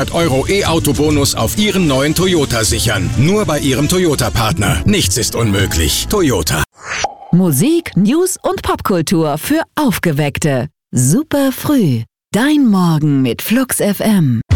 Euro E-Auto-Bonus auf Ihren neuen Toyota sichern. Nur bei Ihrem Toyota-Partner. Nichts ist unmöglich. Toyota. Musik, News und Popkultur für Aufgeweckte. Super früh. Dein Morgen mit Flux FM.